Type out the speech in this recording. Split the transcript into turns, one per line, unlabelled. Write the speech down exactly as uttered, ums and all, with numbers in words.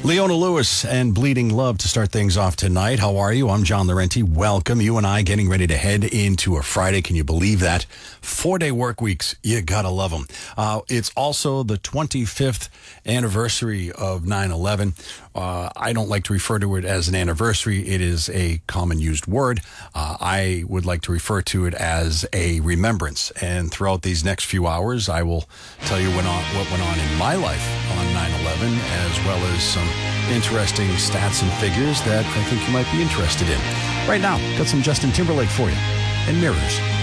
Leona Lewis and Bleeding Love to start things off tonight. How are you? I'm John Laurenti. Welcome. You and I getting ready to head into a Friday. Can you believe that? Four-day work weeks. You gotta love them. Uh, it's also the twenty-fifth anniversary of nine eleven. Uh, I don't like to refer to it as an anniversary. It is a common used word. Uh, I would like to refer to it as a remembrance. And throughout these next few hours, I will tell you what, on, what went on in my life on nine eleven, as well as some interesting stats and figures that I think you might be interested in. Right now, got some Justin Timberlake for you and Mirrors.